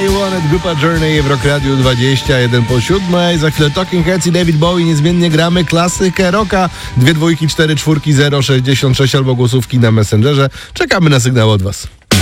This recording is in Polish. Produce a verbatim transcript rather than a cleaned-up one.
You Want It, grupa Journey w Rock Radio dwadzieścia jeden po siódmej. Za chwilę Talking Heads i David Bowie. Niezmiennie gramy klasykę rocka. Dwie dwójki, cztery czwórki, zero sześćdziesiąt sześć albo głosówki na Messengerze. Czekamy na sygnał od was.